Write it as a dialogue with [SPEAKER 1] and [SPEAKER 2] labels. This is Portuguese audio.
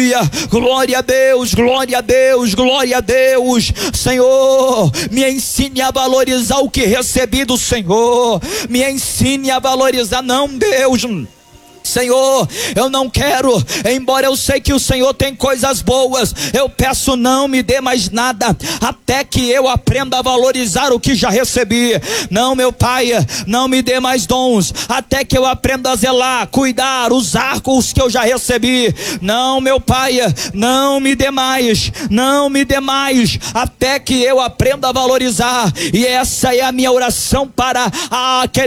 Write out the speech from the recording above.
[SPEAKER 1] Aleluia, glória a Deus, glória a Deus, glória a Deus. Senhor, me ensine a valorizar o que recebi do Senhor, me ensine a valorizar, não, Deus, Senhor, eu não quero, embora eu sei que o Senhor tem coisas boas, eu peço, não me dê mais nada, até que eu aprenda a valorizar o que já recebi. Não, meu Pai, não me dê mais dons, até que eu aprenda a zelar, cuidar, usar com os que eu já recebi. Não, meu Pai, não me dê mais, não me dê mais, até que eu aprenda a valorizar. E essa é a minha oração para aquele